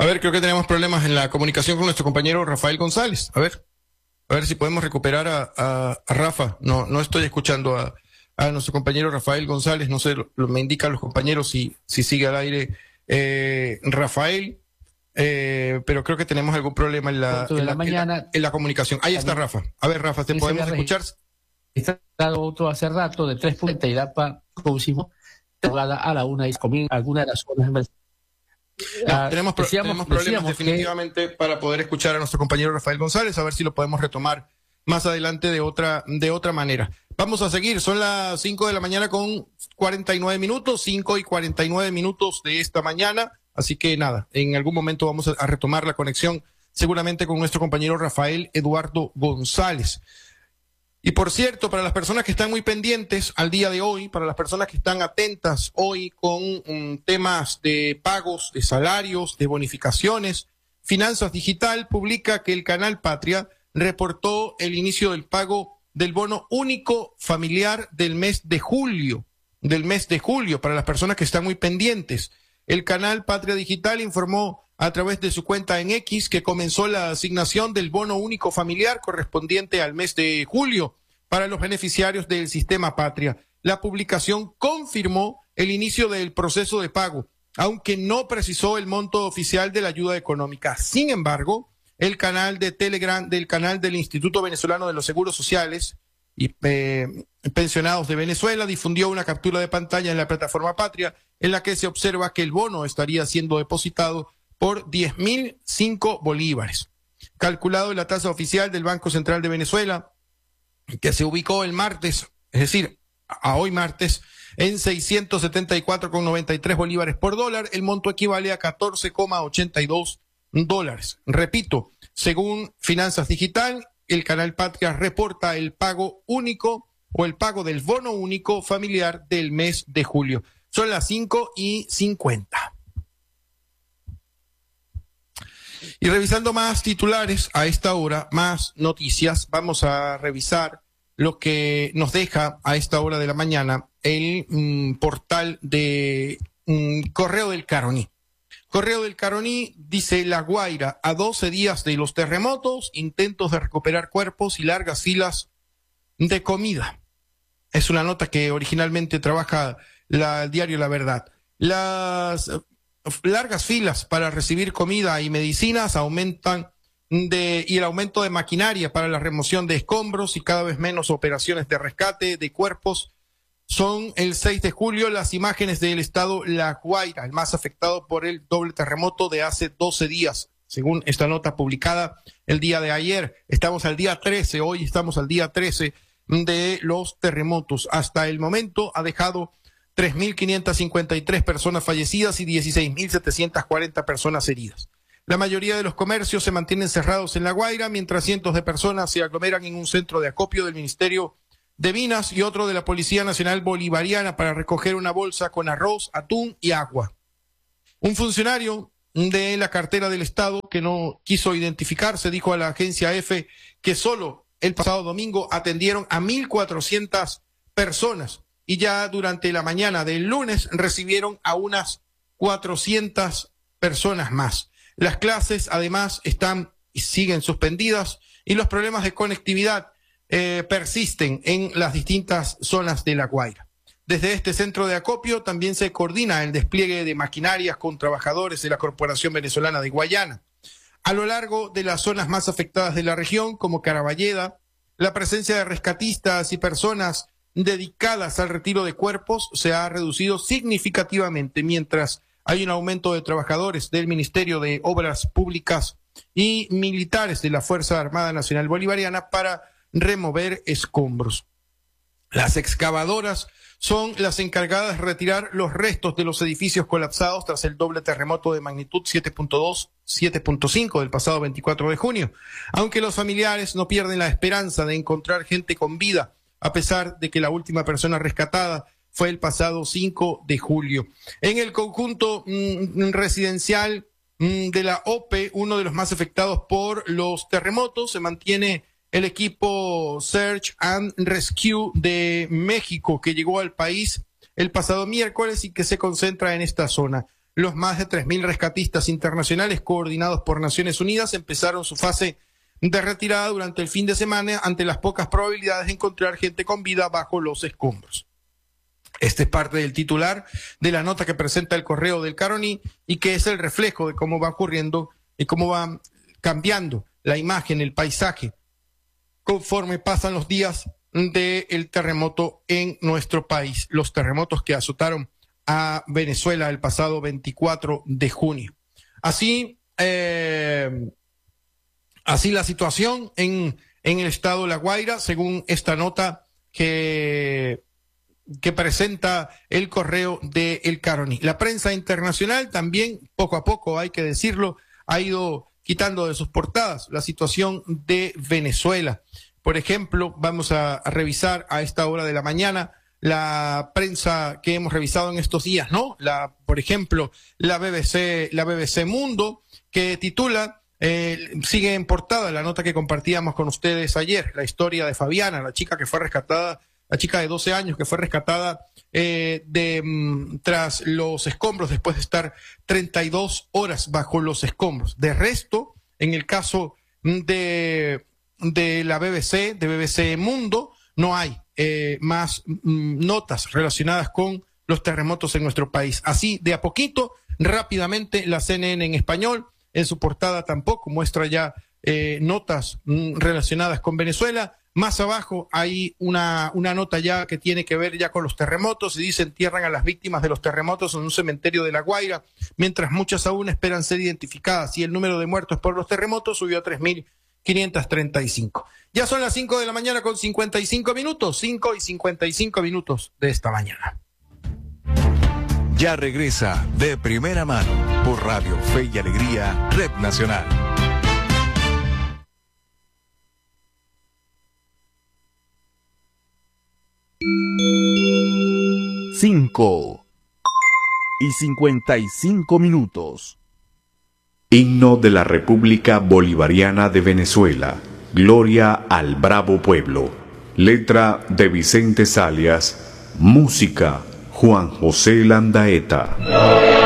A ver, creo que tenemos problemas en la comunicación con nuestro compañero Rafael González. A ver si podemos recuperar a Rafa. No estoy escuchando a nuestro compañero Rafael González. No sé, me indican los compañeros si sigue al aire Rafael. Pero creo que tenemos algún problema en la comunicación. Ahí está Rafa. A ver, Rafa, ¿te podemos escuchar? Está otro hace rato de 3 puntos de Irapa, a la 1:00 alguna de las zonas. Tenemos problemas definitivamente para poder escuchar a nuestro compañero Rafael González, a ver si lo podemos retomar más adelante de otra manera. Vamos a seguir, son las 5 de la mañana con 49 minutos, 5:49 de esta mañana, así que nada, en algún momento vamos a retomar la conexión seguramente con nuestro compañero Rafael Eduardo González. Y por cierto, para las personas que están muy pendientes al día de hoy, para las personas que están atentas hoy con temas de pagos, de salarios, de bonificaciones, Finanzas Digital publica que el Canal Patria reportó el inicio del pago del bono único familiar del mes de julio, para las personas que están muy pendientes. El Canal Patria Digital informó a través de su cuenta en X que comenzó la asignación del bono único familiar correspondiente al mes de julio para los beneficiarios del sistema Patria. La publicación confirmó el inicio del proceso de pago, aunque no precisó el monto oficial de la ayuda económica. Sin embargo, el canal de Telegram del canal del Instituto Venezolano de los Seguros Sociales y Pensionados de Venezuela difundió una captura de pantalla en la plataforma Patria en la que se observa que el bono estaría siendo depositado por 10.005 bolívares. Calculado en la tasa oficial del Banco Central de Venezuela, que se ubicó el martes, es decir, a hoy martes, en 674,93 bolívares por dólar, el monto equivale a 14,82 dólares. Repito, según Finanzas Digital, el Canal Patria reporta el pago único o el pago del bono único familiar del mes de julio. Son las 5:50. Y revisando más titulares a esta hora, más noticias, vamos a revisar lo que nos deja a esta hora de la mañana el portal de Correo del Caroní. Correo del Caroní dice: La Guaira, a 12 días de los terremotos, intentos de recuperar cuerpos y largas filas de comida. Es una nota que originalmente trabaja el diario La Verdad. Las largas filas para recibir comida y medicinas aumentan y el aumento de maquinaria para la remoción de escombros y cada vez menos operaciones de rescate de cuerpos son el 6 de julio las imágenes del estado La Guaira, el más afectado por el doble terremoto de hace 12 días, según esta nota publicada el día de ayer. Estamos al día 13, hoy estamos al día 13 de los terremotos. Hasta el momento ha dejado 3.553 personas fallecidas y 16.740 personas heridas. La mayoría de los comercios se mantienen cerrados en La Guaira, mientras cientos de personas se aglomeran en un centro de acopio del Ministerio de Minas y otro de la Policía Nacional Bolivariana para recoger una bolsa con arroz, atún y agua. Un funcionario de la cartera del Estado que no quiso identificarse dijo a la agencia EFE que solo el pasado domingo atendieron a 1.400 personas. Y ya durante la mañana del lunes recibieron a unas 400 personas más. Las clases además están y siguen suspendidas y los problemas de conectividad persisten en las distintas zonas de La Guaira. Desde este centro de acopio también se coordina el despliegue de maquinarias con trabajadores de la Corporación Venezolana de Guayana. A lo largo de las zonas más afectadas de la región, como Caraballeda, la presencia de rescatistas y personas dedicadas al retiro de cuerpos se ha reducido significativamente, mientras hay un aumento de trabajadores del Ministerio de Obras Públicas y militares de la Fuerza Armada Nacional Bolivariana para remover escombros. Las excavadoras son las encargadas de retirar los restos de los edificios colapsados tras el doble terremoto de magnitud 7.2, 7.5 del pasado 24 de junio, aunque los familiares no pierden la esperanza de encontrar gente con vida, a pesar de que la última persona rescatada fue el pasado 5 de julio. En el conjunto residencial de la OPE, uno de los más afectados por los terremotos, se mantiene el equipo Search and Rescue de México, que llegó al país el pasado miércoles y que se concentra en esta zona. los más de 3.000 rescatistas internacionales coordinados por Naciones Unidas empezaron su fase de retirada durante el fin de semana ante las pocas probabilidades de encontrar gente con vida bajo los escombros. Este es parte del titular de la nota que presenta el Correo del Caroní y que es el reflejo de cómo va ocurriendo y cómo va cambiando la imagen, el paisaje, conforme pasan los días del terremoto en nuestro país, los terremotos que azotaron a Venezuela el pasado 24 de junio. Así la situación en el estado de La Guaira, según esta nota que presenta el Correo de El Caroní. La prensa internacional también, poco a poco, hay que decirlo, ha ido quitando de sus portadas la situación de Venezuela. Por ejemplo, vamos a revisar a esta hora de la mañana la prensa que hemos revisado en estos días, ¿no? Por ejemplo, la BBC Mundo, que titula, sigue en portada la nota que compartíamos con ustedes ayer, la historia de Fabiana, la chica que fue rescatada, la chica de 12 años que fue rescatada tras los escombros después de estar 32 horas bajo los escombros. De resto, en el caso de la BBC, de BBC Mundo, no hay más notas relacionadas con los terremotos en nuestro país. Así, de a poquito, rápidamente, la CNN en español, en su portada tampoco muestra ya notas relacionadas con Venezuela. Más abajo hay una nota ya que tiene que ver ya con los terremotos y dice: entierran a las víctimas de los terremotos en un cementerio de La Guaira, mientras muchas aún esperan ser identificadas, y el número de muertos por los terremotos subió a 3.535. Ya son las 5 de la mañana con 55 minutos, 5:55 de esta mañana. Ya regresa De Primera Mano por Radio Fe y Alegría, Red Nacional. 5:55. Himno de la República Bolivariana de Venezuela. Gloria al bravo pueblo. Letra de Vicente Salias. Música Juan José Landaeta.